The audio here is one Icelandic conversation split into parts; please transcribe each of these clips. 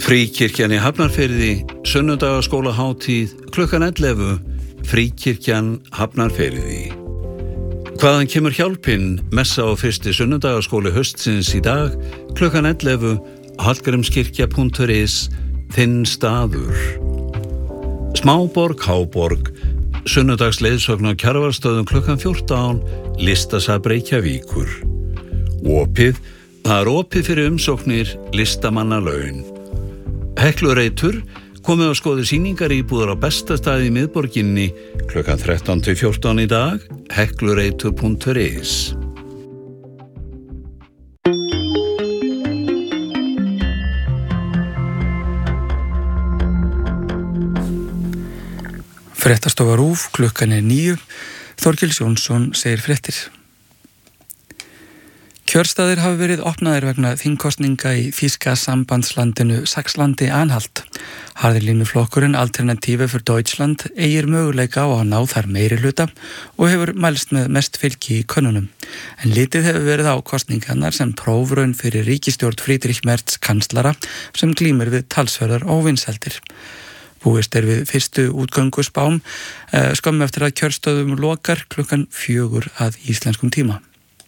Fríkirkjan í Hafnarfirði, sunnudagaskólahátíð, klukkan 11, Fríkirkjan Hafnarfirði. Hvaðan kemur hjálpin, messa á fyrsti sunnudagaskóli haustsins í dag, klukkan 11, hallgrímskirkja.is, þinn staður. Smáborg, Háborg, sunnudagsleiðsögn á Kjarvalsstöðum klukkan 14, listasafn Reykjavíkur. Opið, það opið fyrir umsóknir, listamannalaun. Heklureitur, komið á skoði sýningaríbúðar á besta staði í miðborginni klukkan 13-14 í dag, heklureitur.is. Fréttastofa RÚV, klukkan 9. Þorkels Jónsson segir fréttir. Kjörstaðir hafa verið opnaðir vegna þingkosninga í þýska sambandslandinu Saxlandi-Anhalt. Harðlínuflokkurinn Alternative für Deutschland eigir möguleika á að ná þar meirihluta og hefur mælst með mest fylgi í könnunum. En lítið hefur verið á kosningarnar sem prófraun fyrir ríkisstjórn Friedrich Merz kanslara sem glímir við talsverðar óvinseldir. Búist við fyrstu útgönguspám skömmu eftir að kjörstöðum lokar klukkan 4 að íslenskum tíma.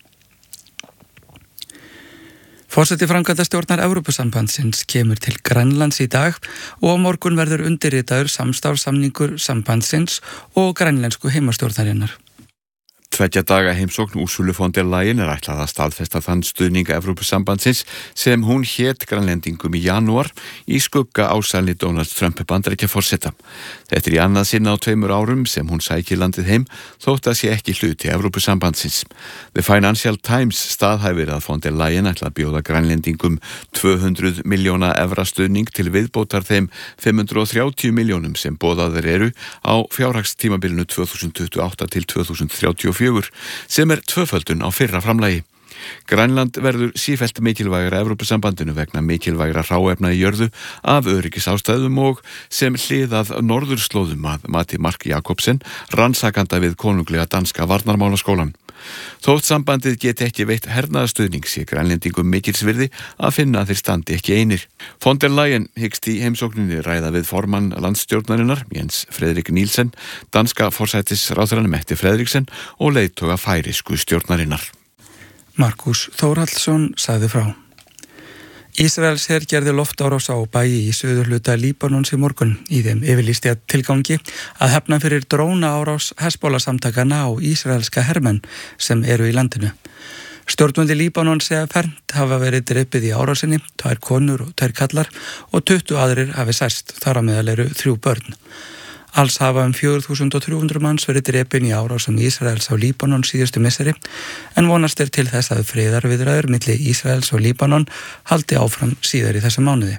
Forseti framkvæmdastjórnar Evrópusambandsins kemur til Grænlands í dag og á morgun verður undirritaður samstarfssamningur sambandsins og grænlensku heimastjórnarinnar. 2 daga heimsókn Ursulu von der Leyen ætlað að staðfesta þann stuðning Evrópusambandsins sem hún hét grænlendingum í janúar í skugga ásælni Donald Trump Bandaríkjaforseta. Þetta í annað sinn á 2 árum sem hún sækir landið heim þótt að sé ekki hluti Evrópusambandsins. The Financial Times staðhæfir að von der Leyen ætlað að bjóða grænlendingum 200 milljóna evra stuðning til viðbótar þeim 530 milljónum sem boðaðir eru á fjárhagstímabilinu 2028 til 2034 sem tvöföldun á fyrra framlagi. Grænland verður sífellt mikilvægra Evrópusambandinu vegna mikilvægra hráefna í jörðu af öryggisástæðum og sem hliðað norðurslóðum að mati Mark Jakobsen, rannsakanda við konunglega danska varnarmálaskólan. Þótt sambandið geti ekki veitt hernaðarstuðning sé grænlendingum mikilsvirði að finna að þeir standi ekki einir. Von der Leyen hyggst í heimsókninni ræða við formann landsstjórnarinnar, Jens Frederik Nielsen, danska forsætisráðherrann Mette Frederiksen og leiðtoga færisku stjórnarinnar. Markus Þórhallsson sagði frá. Ísraels her gerði loftárás á bæi í suðurhluta Líbanons í morgun í þeim yfirlýsti að tilgangi að hefna fyrir drónaárás Hezbollah-samtakana á ísraelska hermenn sem eru í landinu. Stjórnvöld í Líbanon segja fernt hafa verið drepið í árásinni, 2 konur og 2 kallar og 20 aðrir hafi særst, þar á meðal eru 3 börn. Alls hafa 4.300 manns verið drepin í árásum Ísraels á Líbanon síðustu misseri en vonast til þess að friðarviðræður milli Ísraels og Líbanon haldi áfram síðar í þessum mánuði.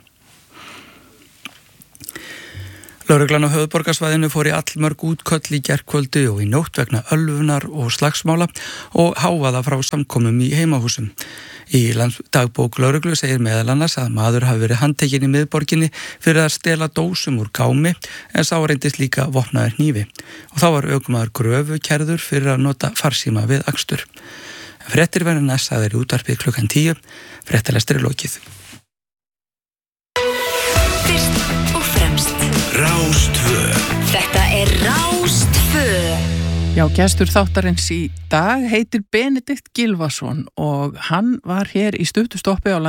Lögreglan á höfuðborgarsvæðinu fór í allmörg útköll í gærkvöldi og í nótt vegna ölvunar og slagsmála og hávaða frá samkomum í heimahúsum. Í dagbók lögreglu segir meðal annars að maður hafi verið handtekinn í miðborginni fyrir að stela dósum úr gámi en sá reyndist líka vopnaður hnífi. Og þá var ökumaður gröfukærður fyrir að nota farsíma við akstur. Fréttir verður næssaðir í útvarpið klukkan 10, fréttalestur lokið. Fyrst og fremst Rás 2. Þetta Rás 2. Já, gestur þáttarins í dag heitir Benedikt Gylfason og hann var hér í stuttu stoppi á